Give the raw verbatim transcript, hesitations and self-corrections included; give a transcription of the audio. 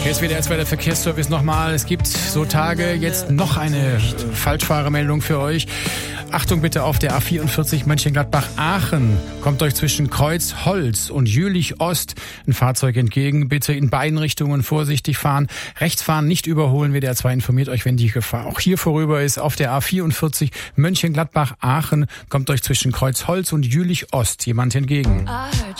Hier ist wieder der Verkehrsservice nochmal. Es gibt so Tage jetzt noch eine Falschfahrermeldung für euch. Achtung bitte auf der A vierundvierzig Mönchengladbach-Aachen. Kommt euch zwischen Kreuzholz und Jülich-Ost ein Fahrzeug entgegen. Bitte in beiden Richtungen vorsichtig fahren. Rechts fahren, nicht überholen. W D R zwei informiert euch, wenn die Gefahr auch hier vorüber ist. Auf der A vierundvierzig Mönchengladbach-Aachen kommt euch zwischen Kreuzholz und Jülich-Ost jemand entgegen.